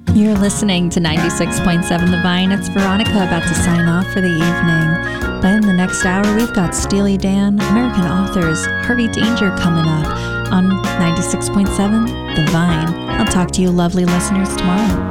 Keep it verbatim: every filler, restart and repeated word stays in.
You're listening to ninety-six point seven The Vine. It's Veronica about to sign off for the evening. But in the next hour, we've got Steely Dan, American authors, Harvey Danger coming up on ninety-six point seven The Vine. I'll talk to you lovely listeners tomorrow.